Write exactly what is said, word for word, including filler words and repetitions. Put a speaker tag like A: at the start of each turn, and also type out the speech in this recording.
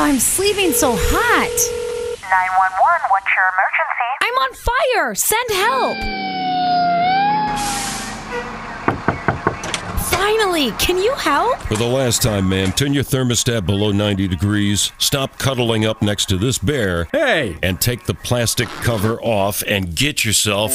A: I'm sleeping so hot.
B: nine one one, what's your emergency?
A: I'm on fire. Send help. Finally, can you help?
C: For the last time, ma'am, turn your thermostat below ninety degrees, stop cuddling up next to this bear,
D: Hey!
C: and take the plastic cover off and get yourself